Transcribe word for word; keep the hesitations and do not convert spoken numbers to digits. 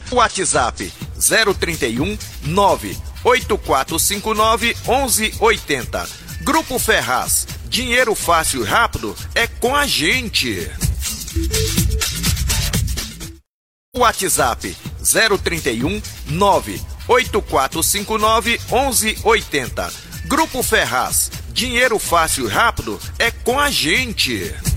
WhatsApp zero trinta e um, nove oito quatro cinco nove, onze oitenta. Grupo Ferraz, dinheiro fácil e rápido é com a gente. WhatsApp zero trinta e um, nove oito quatro cinco nove, onze oitenta. Grupo Ferraz, dinheiro fácil e rápido é com a gente.